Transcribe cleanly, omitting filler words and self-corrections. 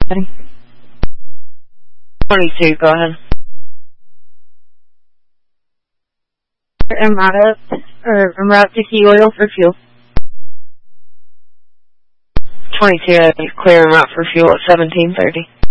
22, go ahead. En route to key oil for fuel. 22, clear en route for fuel at 1730.